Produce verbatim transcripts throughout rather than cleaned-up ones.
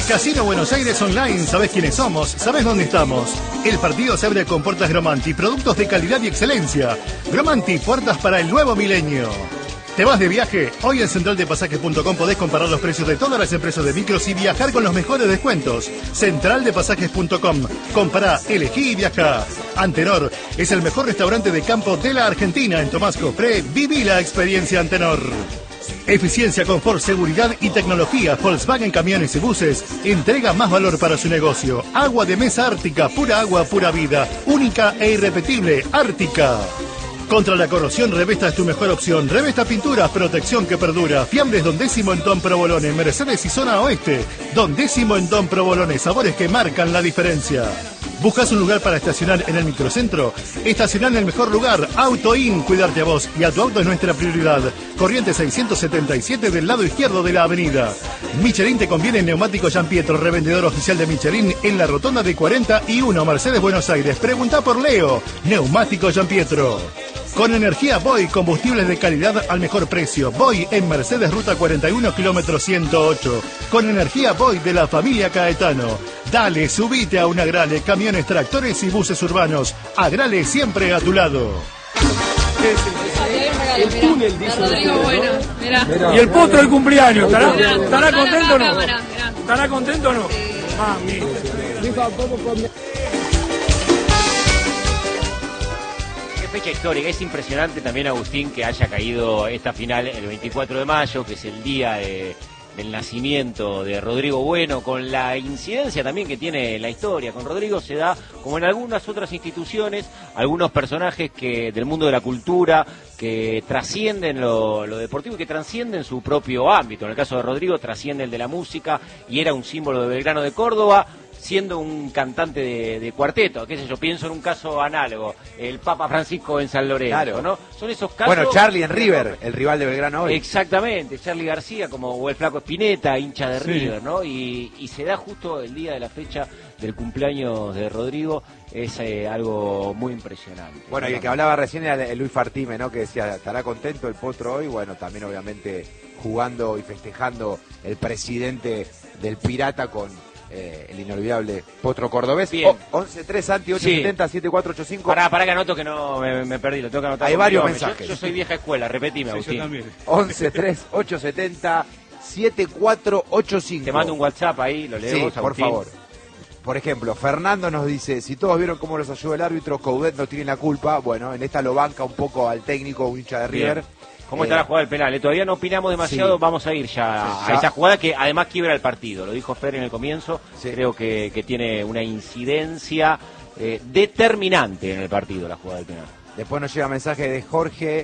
Casino Buenos Aires Online, sabés quiénes somos, sabés dónde estamos. El partido se abre con puertas Gromanti, productos de calidad y excelencia. Gromanti, puertas para el nuevo milenio. ¿Te vas de viaje? Hoy en central de pasajes punto com podés comparar los precios de todas las empresas de micros y viajar con los mejores descuentos. central de pasajes punto com. Compará, elegí y viajá. Antenor es el mejor restaurante de campo de la Argentina. En Tomás Cofré, viví la experiencia Antenor. Eficiencia, confort, seguridad y tecnología. Volkswagen Camiones y Buses entrega más valor para su negocio. Agua de mesa Ártica, pura agua, pura vida. Única e irrepetible, Ártica. Contra la corrosión, Revesta es tu mejor opción. Revesta Pinturas, protección que perdura. Fiambres Don Décimo en Don Provolone, Mercedes y Zona Oeste. Don Décimo en Don Provolone, sabores que marcan la diferencia. ¿Buscas un lugar para estacionar en el microcentro? Estacionar en el mejor lugar, Auto In, cuidarte a vos y a tu auto es nuestra prioridad. Corriente seiscientos setenta y siete del lado izquierdo de la avenida. Michelin te conviene en Neumático Giampietro, revendedor oficial de Michelin en la rotonda de cuarenta y uno, Mercedes, Buenos Aires. Pregunta por Leo, Neumático Giampietro. Con energía Boy, combustibles de calidad al mejor precio. Boy en Mercedes, ruta cuarenta y uno, kilómetro ciento ocho. Con energía Boy de la familia Caetano. Dale, subite a un Agrale, camiones, tractores y buses urbanos. Agrale siempre a tu lado. El túnel, dice Rodrigo Bueno, mirá. Mirá. Y el potro del cumpleaños, ¿estará, Mirá, ¿estará mirá contento o la no? cámara, mirá. ¿Estará contento o no? Mami. Dijo, ¿cómo come? Fecha histórica, es impresionante también, Agustín, que haya caído esta final el veinticuatro de mayo, que es el día de, del nacimiento de Rodrigo Bueno, con la incidencia también que tiene la historia. Con Rodrigo se da, como en algunas otras instituciones, algunos personajes que del mundo de la cultura que trascienden lo, lo deportivo y que trascienden su propio ámbito. En el caso de Rodrigo trasciende el de la música y era un símbolo de Belgrano de Córdoba, siendo un cantante de, de cuarteto, qué sé yo, pienso en un caso análogo, el Papa Francisco en San Lorenzo, claro, ¿no? Son esos casos... Bueno, Charlie en River, el rival de Belgrano hoy. Exactamente, Charlie García, como o el Flaco Spinetta, hincha de Sí. River, ¿no? Y, y se da justo el día de la fecha del cumpleaños de Rodrigo, es eh, algo muy impresionante. Bueno, y el que hablaba recién era el Luis Fartime, ¿no? Que decía, ¿estará contento el Potro hoy? Bueno, también obviamente jugando y festejando el presidente del Pirata con... Eh, el inolvidable Potro Cordobés. Bien. Oh, once tres Santi ocho setenta siete cuatro ocho cinco. Pará, pará que anoto que no me, me perdí, lo tengo que anotar. Hay varios Yo- mensajes. Yo, yo soy vieja escuela, repetime, Sí, Agustín. yo también. once tres ocho setenta siete cuatro ocho cinco. Te mando un WhatsApp ahí, lo leemos, Sí, por Agustín. favor. Por ejemplo, Fernando nos dice, si todos vieron cómo los ayudó el árbitro, Coudet no tiene la culpa. Bueno, en esta lo banca un poco al técnico, un hincha de River. Bien. ¿Cómo Eh, está la jugada del penal? Eh, Todavía no opinamos demasiado, sí. vamos a ir ya Sí, a ya. esa jugada que además quiebra el partido. Lo dijo Fer en el comienzo, Sí. creo que, que tiene una incidencia eh, determinante en el partido, la jugada del penal. Después nos llega mensaje de Jorge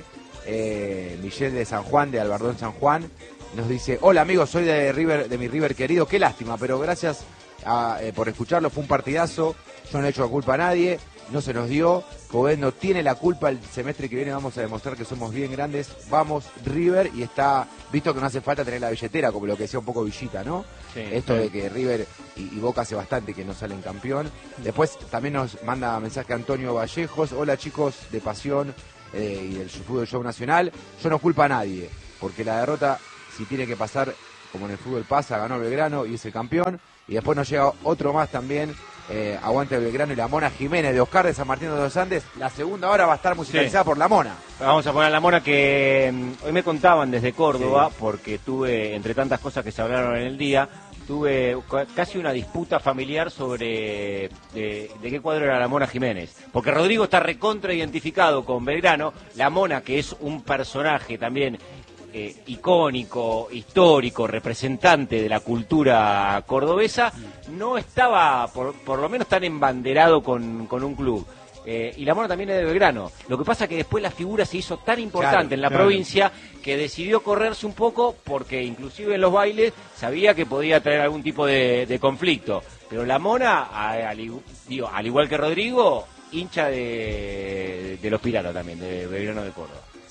eh, Michel de San Juan, de Albardón San Juan. Nos dice, hola amigos, soy de River, de mi River querido, qué lástima, pero gracias a, eh, por escucharlo, fue un partidazo, yo no he hecho la culpa a nadie, no se nos dio, Coudet no tiene la culpa, el semestre que viene vamos a demostrar que somos bien grandes, vamos River, y está, visto que no hace falta tener la billetera, como lo que decía un poco Villita, ¿no? Sí, Esto sí. de que River y, y Boca hace bastante que no salen campeón. Después también nos manda mensaje Antonio Vallejos, hola chicos de Pasión eh, y del Fútbol Show Nacional, yo no culpo a nadie, porque la derrota, si tiene que pasar, como en el fútbol pasa, ganó Belgrano y es el campeón. Y después nos llega otro más también, eh, aguante Belgrano y la Mona Jiménez de Oscar de San Martín de los Andes. La segunda hora va a estar musicalizada Sí. por la Mona. Vamos a poner a la Mona que mm, hoy me contaban desde Córdoba, sí. porque tuve, entre tantas cosas que se hablaron en el día, tuve casi una disputa familiar sobre de, de qué cuadro era la Mona Jiménez. Porque Rodrigo está recontra identificado con Belgrano, la Mona, que es un personaje también eh, icónico, histórico, representante de la cultura cordobesa, no estaba, por, por lo menos, tan embanderado con, con un club. Eh, y la Mona también es de Belgrano. Lo que pasa es que después la figura se hizo tan importante Claro, en la claro. provincia que decidió correrse un poco porque inclusive en los bailes sabía que podía traer algún tipo de, de conflicto. Pero la Mona, a- al, igu- digo, al igual que Rodrigo, hincha de, de los Piratas también, de Belgrano de Córdoba.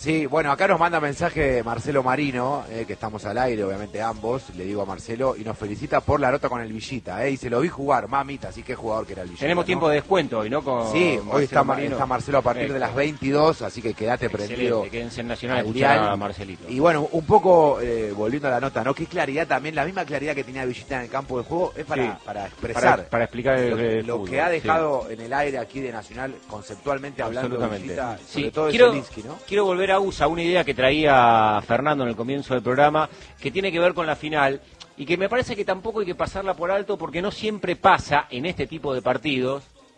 Sí, bueno, acá nos manda mensaje Marcelo Marino, eh, que estamos al aire, obviamente ambos, le digo a Marcelo, y nos felicita por la nota con el Villita, eh, y se lo vi jugar, mamita, así que jugador que era el Villita. Tenemos ¿no? tiempo de descuento hoy, ¿no? Con Sí, Marcelo hoy está, Marino. está Marcelo a partir Perfecto. de las veintidós, así que quédate prendido. Excelente, quédense en Nacional a al escuchar dial. a Marcelito. Y bueno, un poco eh, volviendo a la nota, ¿no? Qué claridad también, la misma claridad que tenía Villita en el campo de juego, es para, Sí. para expresar Para, para explicar el, lo, el lo fútbol, que ha sí. dejado en el aire aquí de Nacional, conceptualmente hablando de Absolutamente. Villita, Sí, sobre todo de quiero, Zielinski, ¿no? quiero volver a USA, una idea que traía Fernando en el comienzo del programa, que tiene que ver con la final, y que me parece que tampoco hay que pasarla por alto, porque no siempre pasa en este tipo de partidos,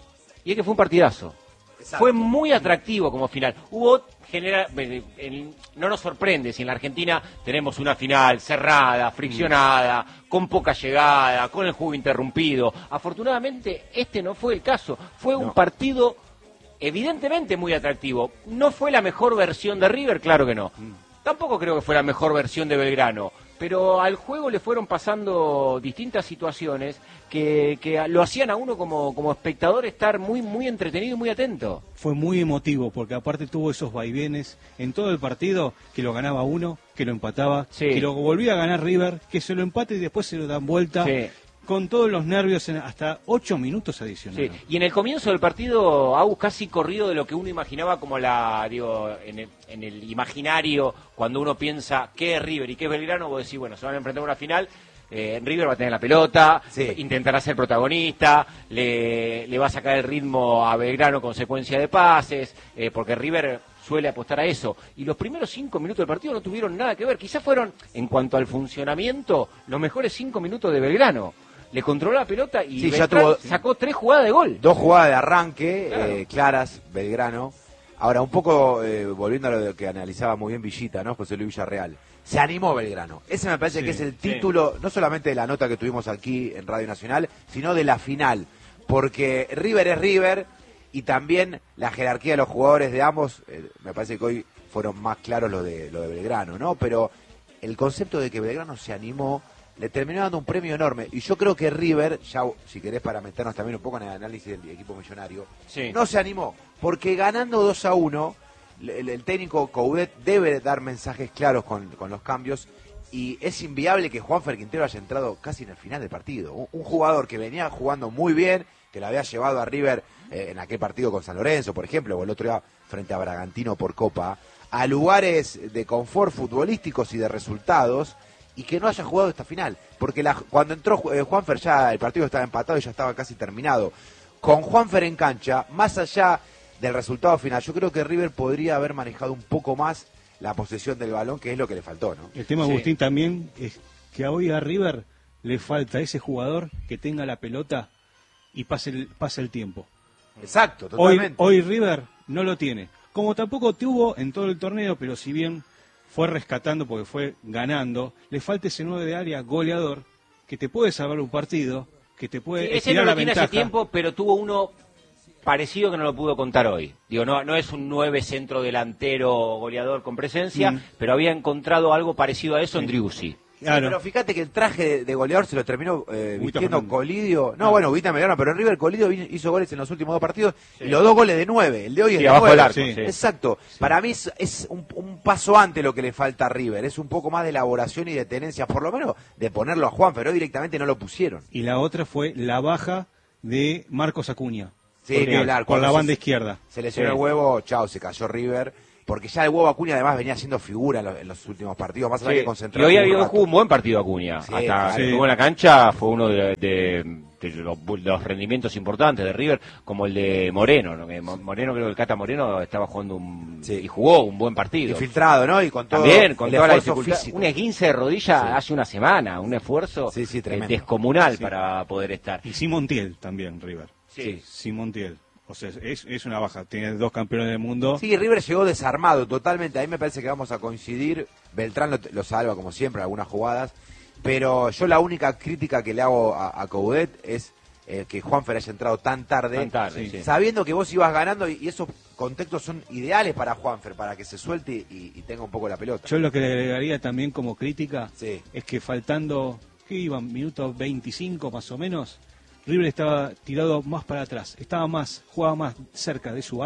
y es que fue un partidazo. Exacto. Fue muy atractivo como final. Hubo, genera, en- no nos sorprende si en la Argentina tenemos una final cerrada, friccionada, con poca llegada, con el juego interrumpido. Afortunadamente, este no fue el caso. Fue un No. partido evidentemente muy atractivo. ¿No fue la mejor versión de River? Claro que no. Tampoco creo que fue la mejor versión de Belgrano. Pero al juego le fueron pasando distintas situaciones que, que lo hacían a uno como, como espectador estar muy, muy entretenido y muy atento. Fue muy emotivo porque aparte tuvo esos vaivenes en todo el partido, que lo ganaba uno, que lo empataba, Sí. que lo volvía a ganar River, que se lo empate y después se lo dan vuelta, Sí. con todos los nervios en hasta ocho minutos Sí, adicionales. y en el comienzo del partido, Agus, casi corrido de lo que uno imaginaba como la, digo, en el, en el imaginario, cuando uno piensa qué es River y qué es Belgrano, vos decís, bueno, se van a enfrentar a una final, eh, River va a tener la pelota, Sí. intentará ser protagonista, le, le va a sacar el ritmo a Belgrano con secuencia de pases, eh, porque River suele apostar a eso. Y los primeros cinco minutos del partido no tuvieron nada que ver, quizás fueron, en cuanto al funcionamiento, los mejores cinco minutos de Belgrano. Le controló la pelota y Sí, ya Beltrán tuvo- sacó tres jugadas de gol. Dos jugadas de arranque, Claro. eh, claras, Belgrano. Ahora, un poco eh, volviendo a lo que analizaba muy bien Villita, ¿no? José Luis Villarreal. Se animó Belgrano. Ese me parece Sí, que es el sí. título, no solamente de la nota que tuvimos aquí en Radio Nacional, sino de la final. Porque River es River y también la jerarquía de los jugadores de ambos, eh, me parece que hoy fueron más claros lo de, lo de Belgrano, ¿no? Pero el concepto de que Belgrano se animó le terminó dando un premio enorme. Y yo creo que River, ya si querés para meternos también un poco en el análisis del equipo millonario, Sí. no se animó. Porque ganando dos a uno, el, el técnico Coudet debe dar mensajes claros con, con los cambios. Y es inviable que Juanfer Quintero haya entrado casi en el final del partido. Un, un jugador que venía jugando muy bien, que lo había llevado a River eh, en aquel partido con San Lorenzo, por ejemplo, o el otro día frente a Bragantino por Copa, a lugares de confort futbolísticos y de resultados, y que no haya jugado esta final. Porque la, cuando entró eh, Juanfer ya el partido estaba empatado y ya estaba casi terminado. Con Juanfer en cancha, más allá del resultado final, yo creo que River podría haber manejado un poco más la posesión del balón, que es lo que le faltó, ¿no? El tema, Sí. Agustín, también es que hoy a River le falta ese jugador que tenga la pelota y pase el, pase el tiempo. Exacto, Hoy, totalmente. hoy River no lo tiene. Como tampoco tuvo en todo el torneo, pero si bien fue rescatando porque fue ganando, le falta ese nueve de área goleador que te puede salvar un partido, que te puede Sí, ese estirar no la lo tiene ventaja. hace tiempo, pero tuvo uno parecido que no lo pudo contar hoy. Digo, no, no es un nueve centro delantero goleador con presencia, Mm. pero había encontrado algo parecido a eso en Driussi. Sí, Claro. pero fíjate que el traje de, de goleador se lo terminó eh, Ubita vistiendo Fernández. Colidio. No, Ah. bueno, Ubita Melgar, pero River Colidio vi- hizo goles en los últimos dos partidos y los dos goles de nueve. El de hoy es Sí, de abajo nueve. del arco, Sí. sí. Exacto. Para mí es, es un, un paso antes lo que le falta a River. Es un poco más de elaboración y de tenencia, por lo menos de ponerlo a Juan, pero hoy directamente no lo pusieron. Y la otra fue la baja de Marcos Acuña. Sí, Porque- ni hablar. con la Cuando banda se- izquierda. Se lesionó Sí. el huevo, chao, se cayó River. Porque ya el huevo Acuña además venía siendo figura en los, en los últimos partidos, más allá Sí. que Y concentrado. hoy un había rato. jugado un buen partido Acuña. Sí, Hasta sí. que estuvo en la cancha fue uno de, de- de los, de los rendimientos importantes de River, como el de Moreno. ¿no? Que Mo- Moreno, creo que el Cata Moreno estaba jugando un, Sí. y jugó un buen partido. Infiltrado, ¿no? Y con todo También, con el toda la esfuerzo dificultad. físico. Un esguince de rodilla Sí. hace una semana, un esfuerzo Sí, sí, eh, tremendo. descomunal Sí. para poder estar. Y sin Montiel también, River. Sí. Sin Montiel. O sea, es, es una baja. Tiene dos campeones del mundo. Sí, River llegó desarmado totalmente. Ahí me parece que vamos a coincidir. Beltrán lo, lo salva, como siempre, en algunas jugadas. Pero yo la única crítica que le hago a, a Coudet es eh, que Juanfer haya entrado tan tarde. Tan tarde, Sí. sí. Sabiendo que vos ibas ganando y, y esos contextos son ideales para Juanfer, para que se suelte y, y tenga un poco la pelota. Yo lo que le agregaría también como crítica Sí. es que faltando, ¿qué iban? Minutos veinticinco más o menos, River estaba tirado más para atrás, estaba más, jugaba más cerca de su área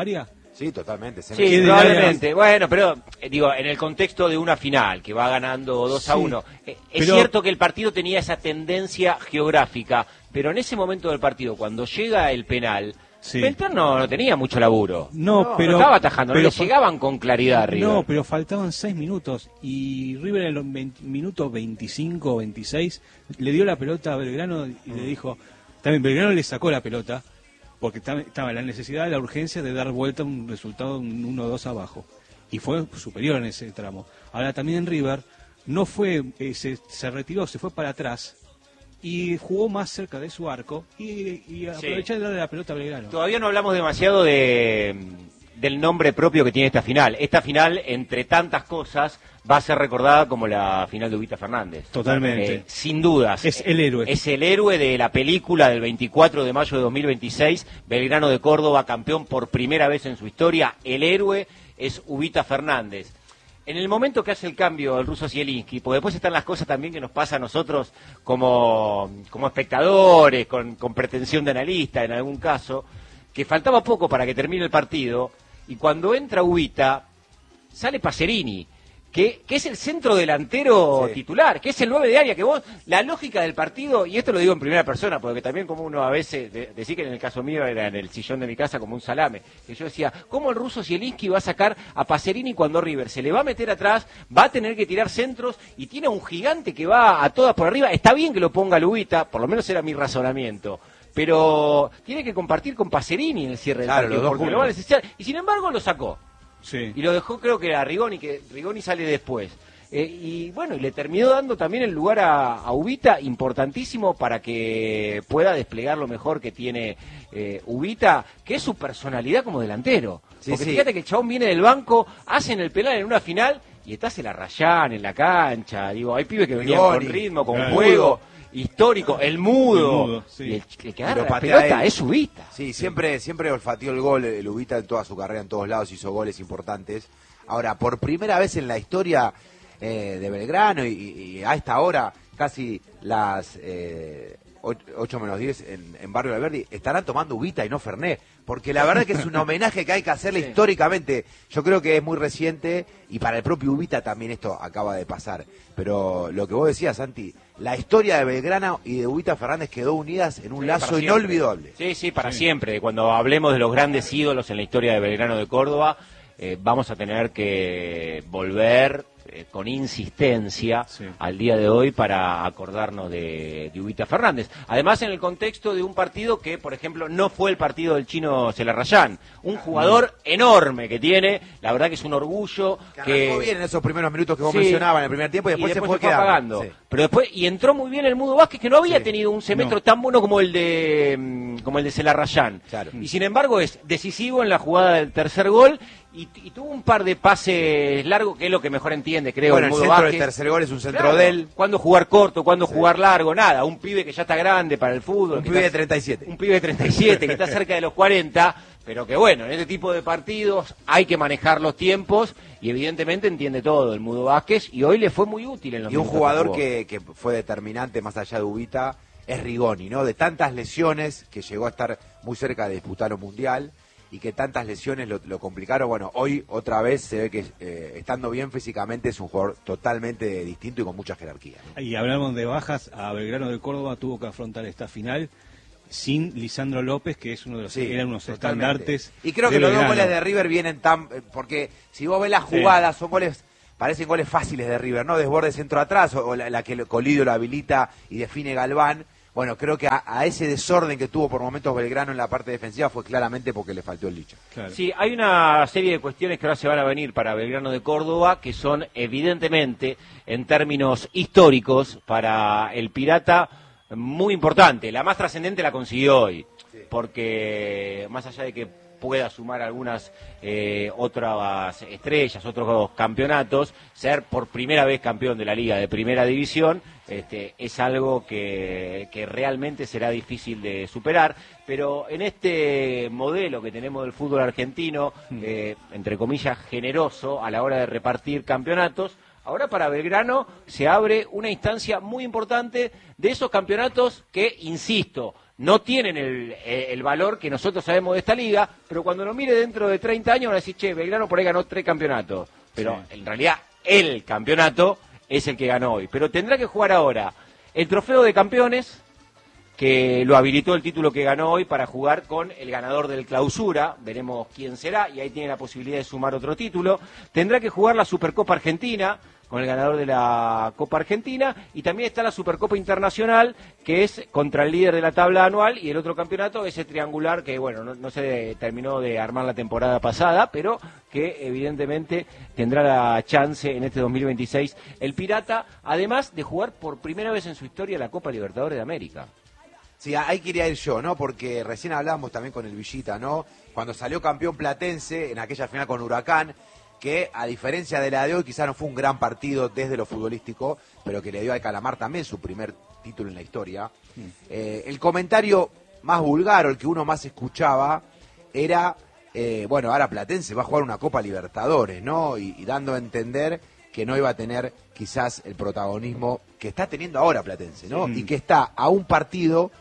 Sí, totalmente. Se Sí, me- probablemente. Bueno, pero eh, digo, en el contexto de una final que va ganando dos a Sí, uno, eh, es pero- cierto que el partido tenía esa tendencia geográfica, pero en ese momento del partido, cuando llega el penal, Sí. Beltrán no, no tenía mucho laburo. No, No, pero no estaba atajando, no pero le fa- llegaban con claridad arriba. No, pero faltaban seis minutos y River en los veinte minutos veinticinco o veintiséis le dio la pelota a Belgrano y le dijo, también Belgrano le sacó la pelota porque tam- estaba la necesidad, la urgencia de dar vuelta a un resultado un uno dos abajo y fue superior en ese tramo. Ahora también en River no fue, eh, se, se retiró, se fue para atrás y jugó más cerca de su arco y, y aprovechó de darle la pelota a Belgrano. Todavía no hablamos demasiado de, del nombre propio que tiene esta final. Esta final, entre tantas cosas, va a ser recordada como la final de Ubita Fernández. Totalmente. Eh, sin dudas. Es el héroe. Es el héroe de la película del veinticuatro de mayo de dos mil veintiséis. Belgrano de Córdoba, campeón por primera vez en su historia. El héroe es Ubita Fernández. En el momento que hace el cambio el ruso Zielinski, porque después están las cosas también que nos pasa a nosotros como, como espectadores, con, con pretensión de analista en algún caso, que faltaba poco para que termine el partido, y cuando entra Ubita, sale Pacerini, que, que es el centro delantero Sí. titular, que es el nueve de área, que vos, la lógica del partido, y esto lo digo en primera persona, porque también como uno a veces, de, decir que en el caso mío era en el sillón de mi casa como un salame, que yo decía, ¿cómo el ruso Zielinski va a sacar a Pacerini cuando River se le va a meter atrás, va a tener que tirar centros, y tiene a un gigante que va a todas por arriba? Está bien que lo ponga Lubita, por lo menos era mi razonamiento, pero tiene que compartir con Pacerini en el cierre Claro, del los partido, dos porque juntos. lo va a necesitar, y sin embargo lo sacó. Sí. Y lo dejó, creo que a Rigoni, que Rigoni sale después. Eh, y bueno, y le terminó dando también el lugar a, a Ubita, importantísimo para que pueda desplegar lo mejor que tiene eh, Ubita, que es su personalidad como delantero. Sí, Porque sí. fíjate que el chabón viene del banco, hacen el penal en una final y estás en la Rayán, en la cancha. Digo, hay pibes que venían Rigoni. con ritmo, con Claro. juego, histórico, el mudo. El mudo, sí. Y el, el que Y agarra lo la patea pelota él. es Ubita. Sí, siempre, siempre olfateó el gol, el Ubita en toda su carrera, en todos lados, hizo goles importantes. Ahora, por primera vez en la historia eh, de Belgrano, y, y a esta hora, casi las eh, ocho menos diez en, en Barrio Alberdi, estarán tomando Ubita y no Fernet, porque la verdad que es un homenaje que hay que hacerle Sí. históricamente. Yo creo que es muy reciente, y para el propio Ubita también esto acaba de pasar. Pero lo que vos decías, Santi, la historia de Belgrano y de Ubita Fernández quedó unidas en un Sí, lazo para siempre. inolvidable. Sí, sí, para siempre. Cuando hablemos de los grandes ídolos en la historia de Belgrano de Córdoba, eh, vamos a tener que volver eh, con insistencia Sí. al día de hoy para acordarnos de, de Ubita Fernández. Además, en el contexto de un partido que, por ejemplo, no fue el partido del chino Celarrayán. Un jugador enorme que tiene, la verdad que es un orgullo. Que que arrancó bien en esos primeros minutos que vos Sí. mencionabas en el primer tiempo y después, se fue quedando. apagando. Sí. Pero después, y entró muy bien el Mudo Vázquez, que no había Sí. tenido un semestre No. tan bueno como el de mm, como el de Celarrayán. Claro. Y sin embargo es decisivo en la jugada del tercer gol y, y tuvo un par de pases largos, que es lo que mejor entiende, creo, Bueno, el el Mudo centro Vázquez. del tercer gol es un centro Claro, de él. cuándo jugar corto, cuándo jugar largo, nada. Un pibe que ya está grande para el fútbol. Un que pibe está- de treinta y siete. Un pibe de treinta y siete, que está cerca de los cuarenta, pero que bueno, en este tipo de partidos hay que manejar los tiempos y evidentemente entiende todo el Mudo Vázquez y hoy le fue muy útil en los Y un minutos jugador jugó. que, que fue determinante más allá de Ubita es Rigoni, ¿no? De tantas lesiones, que llegó a estar muy cerca de disputar un mundial y que tantas lesiones lo, lo complicaron. Bueno, hoy otra vez se ve que eh, estando bien físicamente es un jugador totalmente distinto y con mucha jerarquía, ¿no? Y hablamos de bajas, a Belgrano de Córdoba tuvo que afrontar esta final sin Lisandro López, que es uno de los Sí, eran unos totalmente. estandartes. Y creo de que los dos Belgrano. goles de River vienen tan... eh, Porque si vos ves las Sí. jugadas, son goles... Parecen goles fáciles de River, ¿no? Desborde centro atrás, o, o la, la que Colidio lo habilita y define Galván. Bueno, creo que a, a ese desorden que tuvo por momentos Belgrano en la parte defensiva fue claramente porque le faltó el licho. Claro. Sí, hay una serie de cuestiones que ahora se van a venir para Belgrano de Córdoba que son evidentemente, en términos históricos, para el Pirata muy importante. La más trascendente la consiguió hoy, porque más allá de que pueda sumar algunas eh, otras estrellas, otros campeonatos, ser por primera vez campeón de la Liga de Primera División, este, es algo que, que realmente será difícil de superar, pero en este modelo que tenemos del fútbol argentino, eh, entre comillas generoso a la hora de repartir campeonatos, ahora para Belgrano se abre una instancia muy importante de esos campeonatos que, insisto, no tienen el, el valor que nosotros sabemos de esta liga, pero cuando lo mire dentro de treinta años van a decir, che, Belgrano por ahí ganó tres campeonatos, pero sí, en realidad el campeonato es el que ganó hoy, pero tendrá que jugar ahora el trofeo de campeones, que lo habilitó el título que ganó hoy para jugar con el ganador del clausura, veremos quién será, y ahí tiene la posibilidad de sumar otro título. Tendrá que jugar la Supercopa Argentina, con el ganador de la Copa Argentina, y también está la Supercopa Internacional, que es contra el líder de la tabla anual, y el otro campeonato, ese triangular, que bueno, no, no se terminó de armar la temporada pasada, pero que evidentemente tendrá la chance en este dos mil veintiséis el Pirata, además de jugar por primera vez en su historia la Copa Libertadores de América. Sí, ahí quería ir yo, ¿no? Porque recién hablábamos también con el Villita, ¿no? Cuando salió campeón Platense en aquella final con Huracán, que a diferencia de la de hoy quizás no fue un gran partido desde lo futbolístico, pero que le dio al Calamar también su primer título en la historia. Mm. Eh, el comentario más vulgar, o el que uno más escuchaba, era, eh, bueno, ahora Platense va a jugar una Copa Libertadores, ¿no? Y, y dando a entender que no iba a tener quizás el protagonismo que está teniendo ahora Platense, ¿no? Mm. Y que está a un partido...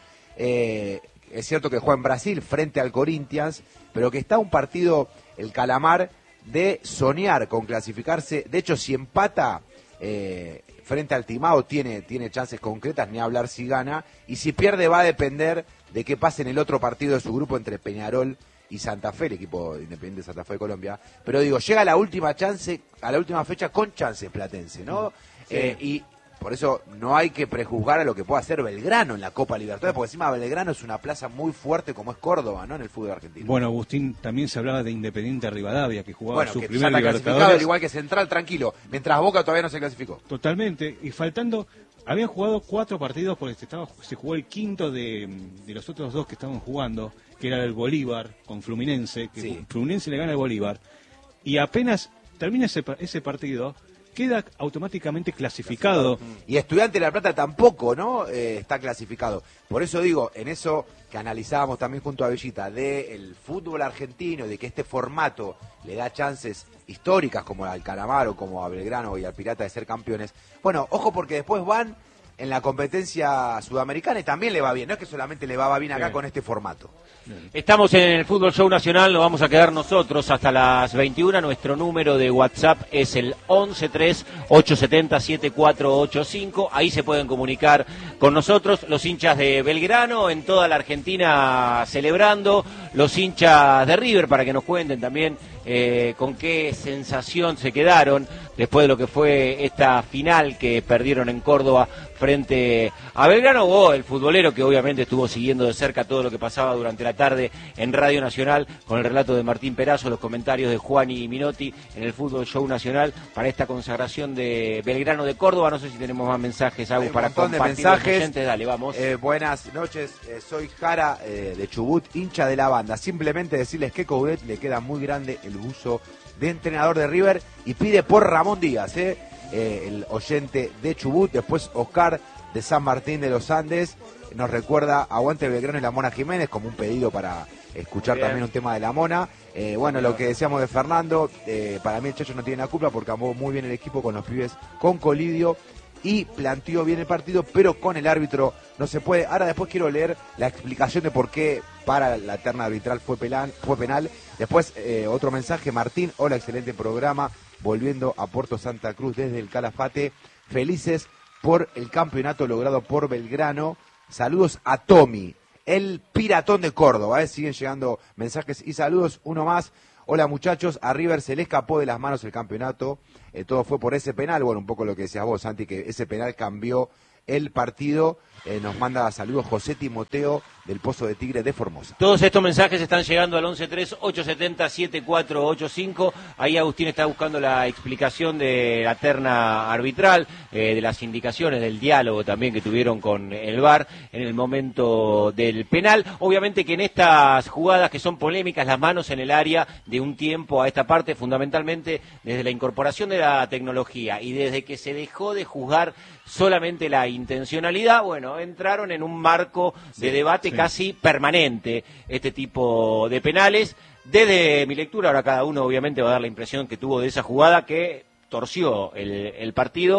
Eh, es cierto que juega en Brasil frente al Corinthians, pero que está un partido, el Calamar, de soñar con clasificarse. De hecho, si empata eh, frente al Timao, tiene, tiene chances concretas, ni hablar si gana, y si pierde va a depender de qué pase en el otro partido de su grupo entre Peñarol y Santa Fe, el equipo independiente de Santa Fe de Colombia. Pero digo, llega a la última chance, a la última fecha con chances Platense, ¿no? Sí. Eh, y por eso no hay que prejuzgar a lo que pueda hacer Belgrano en la Copa Libertadores, porque encima Belgrano es una plaza muy fuerte como es Córdoba, ¿no? En el fútbol argentino. Bueno, Agustín, también se hablaba de Independiente Rivadavia, que jugaba bueno, su que primer ya está Libertadores. Clasificado, igual que Central, tranquilo, mientras Boca todavía no se clasificó. Totalmente, y faltando, habían jugado cuatro partidos porque se, estaba, se jugó el quinto de, de los otros dos que estaban jugando, que era el Bolívar con Fluminense, que sí. Fluminense le gana al Bolívar, y apenas termina ese, ese partido, queda automáticamente clasificado. Y Estudiante de La Plata tampoco, ¿no? Eh, está clasificado. Por eso digo, en eso que analizábamos también junto a Bellita, del fútbol argentino, de que este formato le da chances históricas como al Calamar o como a Belgrano y al Pirata de ser campeones. Bueno, ojo porque después van en la competencia sudamericana y también le va bien. No es que solamente le va bien acá sí. con este formato. Estamos en el Fútbol Show Nacional, nos vamos a quedar nosotros hasta las veintiuna. Nuestro número de WhatsApp es el once tres ocho siete cero siete cuatro ocho cinco. Ahí se pueden comunicar con nosotros los hinchas de Belgrano, en toda la Argentina celebrando, los hinchas de River, para que nos cuenten también eh, con qué sensación se quedaron después de lo que fue esta final que perdieron en Córdoba frente a Belgrano, o el futbolero que obviamente estuvo siguiendo de cerca todo lo que pasaba durante la tarde en Radio Nacional, con el relato de Martín Perazo, los comentarios de Juan y Minotti en el Fútbol Show Nacional para esta consagración de Belgrano de Córdoba. No sé si tenemos más mensajes, Agus, para compartir de mensajes. Oyentes. Dale, vamos. Eh, buenas noches, eh, soy Jara eh, de Chubut, hincha de la banda. Simplemente decirles que Coudet le queda muy grande el buzo de entrenador de River y pide por Ramón Díaz, eh. Eh, el oyente de Chubut. Después Oscar de San Martín de los Andes nos recuerda Aguante Belgrano y la Mona Jiménez como un pedido para escuchar Bien. También un tema de la Mona. Eh, bueno, lo que decíamos de Fernando, eh, para mí el Chacho no tiene la culpa porque amó muy bien el equipo con los pibes, con Colidio, y planteó bien el partido, pero con el árbitro no se puede. Ahora después quiero leer la explicación de por qué para la terna arbitral fue penal. Fue penal. Después eh, otro mensaje, Martín, hola, excelente programa, volviendo a Puerto Santa Cruz desde el Calafate, felices por el campeonato logrado por Belgrano. Saludos a Tommy, el piratón de Córdoba, ¿eh? Siguen llegando mensajes y saludos, uno más. Hola muchachos, a River se le escapó de las manos el campeonato, eh, todo fue por ese penal, bueno, un poco lo que decías vos, Santi, que ese penal cambió el partido. Eh, nos manda saludos José Timoteo del Pozo de Tigre de Formosa. Todos estos mensajes están llegando al once tres ocho siete cero siete cuatro ocho cinco. Ahí Agustín está buscando la explicación de la terna arbitral, eh, de las indicaciones, del diálogo también que tuvieron con el V A R en el momento del penal. Obviamente que en estas jugadas que son polémicas, las manos en el área de un tiempo a esta parte, fundamentalmente desde la incorporación de la tecnología y desde que se dejó de juzgar solamente la intencionalidad, bueno, entraron en un marco de sí, debate sí. casi permanente este tipo de penales. Desde mi lectura, ahora cada uno obviamente va a dar la impresión que tuvo de esa jugada que torció el, el partido.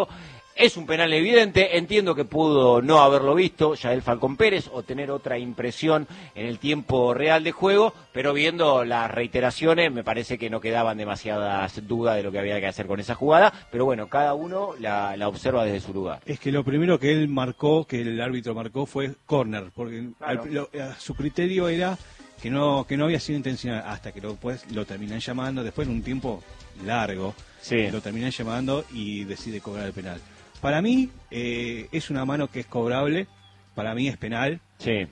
Es un penal evidente, entiendo que pudo no haberlo visto Yael Falcón Pérez o tener otra impresión en el tiempo real de juego, pero viendo las reiteraciones me parece que no quedaban demasiadas dudas de lo que había que hacer con esa jugada, pero bueno, cada uno la, la observa desde su lugar. Es que lo primero que él marcó, que el árbitro marcó, fue córner, porque Claro. al- lo- a su criterio era que no que no había sido intencional, hasta que lo, pues, lo terminan llamando, después de un tiempo largo, Sí. lo terminan llamando y decide cobrar el penal. Para mí eh, es una mano que es cobrable, para mí es penal, Sí.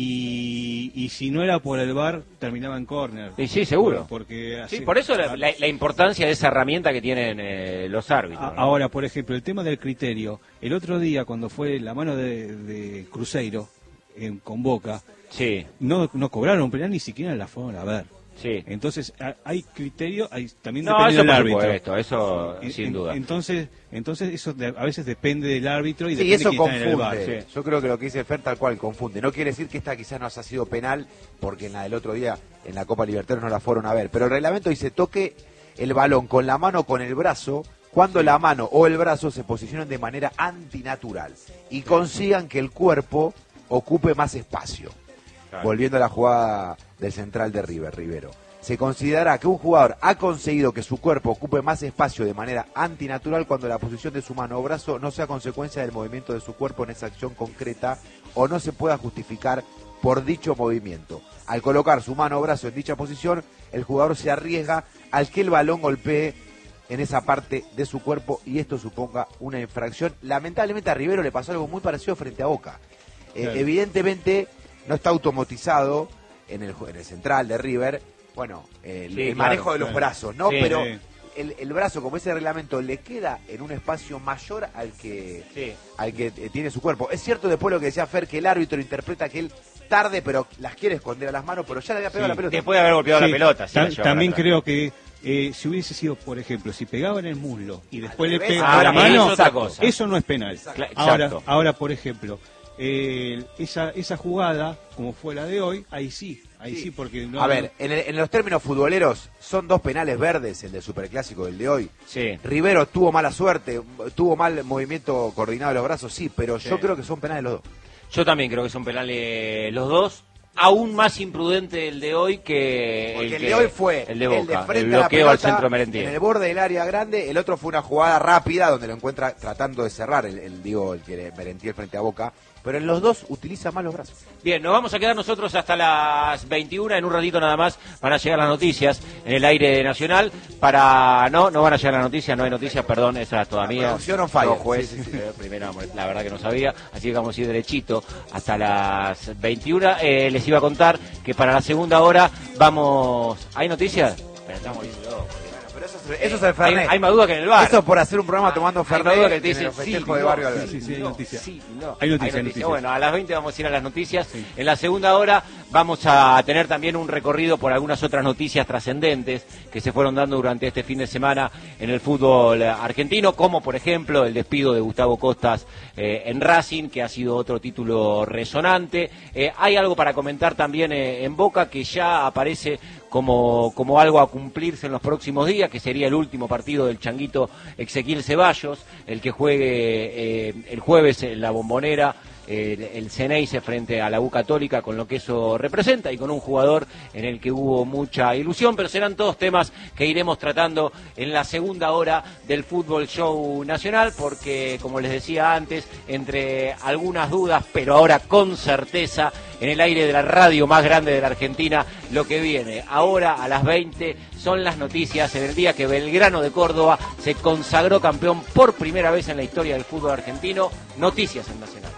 y, y si no era por el V A R, terminaba en córner. Sí, sí, seguro. Porque así- Sí, por eso la, la- la importancia de esa herramienta que tienen eh, los árbitros. A- ¿no? Ahora, por ejemplo, el tema del criterio. El otro día, cuando fue la mano de, de Cruzeiro en, con Boca, Sí, no, no cobraron un penal, ni siquiera la fueron a ver. sí. Entonces, a- hay criterio, hay, también No, depende eso del por árbitro. supuesto, eso En- sin en- duda. Entonces, entonces eso de- a veces depende del árbitro y Sí, depende eso de quién está en el V A R. confunde. Yo creo que lo que dice Fer tal cual confunde. No quiere decir que esta quizás no haya sido penal, porque en la del otro día, en la Copa Libertadores, no la fueron a ver. Pero el reglamento dice toque el balón con la mano o con el brazo cuando la mano o el brazo se posicionan de manera antinatural y consigan que el cuerpo ocupe más espacio. Claro. Volviendo a la jugada del central de River, Rivero. Se considerará que un jugador ha conseguido que su cuerpo ocupe más espacio de manera antinatural cuando la posición de su mano o brazo no sea consecuencia del movimiento de su cuerpo en esa acción concreta o no se pueda justificar por dicho movimiento. Al colocar su mano o brazo en dicha posición, el jugador se arriesga al que el balón golpee en esa parte de su cuerpo y esto suponga una infracción. Lamentablemente a Rivero le pasó algo muy parecido frente a Boca. Eh, Claro. Evidentemente no está automatizado en el, ju- en el central de River, bueno, el, Sí, el claro, manejo de los claro. brazos, ¿no? Sí, Pero sí. el, el brazo, como ese reglamento, le queda en un espacio mayor al que, Sí. al que eh, tiene su cuerpo. Es cierto después lo que decía Fer, que el árbitro interpreta que él tarde, pero las quiere esconder a las manos, pero ya le había pegado Sí. la pelota. Después de haber golpeado Sí, la pelota. sí, ta- la llevaron también atrás. creo que eh, si hubiese sido, por ejemplo, si pegaba en el muslo y después le revés, pega ah, a la eso mano, es otra cosa. eso no es penal. Cla- Ahora, exacto. ahora por ejemplo, eh, esa esa jugada, como fue la de hoy, ahí sí, ahí sí, Sí. porque no, A ver, en, el- en los términos futboleros, son dos penales verdes, el del Superclásico y el de hoy. Sí. Rivero tuvo mala suerte, tuvo mal movimiento coordinado de los brazos, sí, pero Sí. yo creo que son penales los dos. Yo también creo que son penales los dos. Aún más imprudente el de hoy que Porque el, que- de hoy fue el de Boca, frente el a la bloqueo al pelota centro en Merentiel. el borde del área grande, el otro fue una jugada rápida donde lo encuentra tratando de cerrar, el, el digo, el que Merentiel frente a Boca, pero en los dos utiliza más los brazos. Bien, nos vamos a quedar nosotros hasta las veintiuna, en un ratito nada más van a llegar las noticias en el aire nacional. Para no, no van a llegar las noticias, no hay noticias, perdón, esa es toda La mía. producción on fire. Yo, juez, Sí, sí, sí. eh, primero, la verdad que no sabía, así que vamos a ir derechito hasta las veintiuna. Eh, les iba a contar que para la segunda hora vamos... ¿Hay noticias? Pero estamos viendo locos. Pero eso es, eso es el Hay, Fernet. hay más duda que en el bar. Eso por hacer un programa tomando Hay más Fernet duda que te en dicen el festejo sí, de Barrio no, Alberto. Sí, sí, hay no, noticias. sí, no. Hay noticias, hay noticias. Bueno, a las veinte vamos a ir a las noticias. En la segunda hora vamos a tener también un recorrido por algunas otras noticias trascendentes que se fueron dando durante este fin de semana en el fútbol argentino, como por ejemplo el despido de Gustavo Costas eh, en Racing, que ha sido otro título resonante. Eh, hay algo para comentar también eh, en Boca, que ya aparece como, como algo a cumplirse en los próximos días, que sería el último partido del changuito Ezequiel Ceballos, el que juegue eh, el jueves en la Bombonera, eh, el Ceneice frente a la U Católica, con lo que eso representa y con un jugador en el que hubo mucha ilusión, pero serán todos temas que iremos tratando en la segunda hora del Fútbol Show Nacional, porque como les decía antes, entre algunas dudas, pero ahora con certeza, en el aire de la radio más grande de la Argentina, lo que viene ahora a las veinte son las noticias en el día que Belgrano de Córdoba se consagró campeón por primera vez en la historia del fútbol argentino. Noticias en Nacional.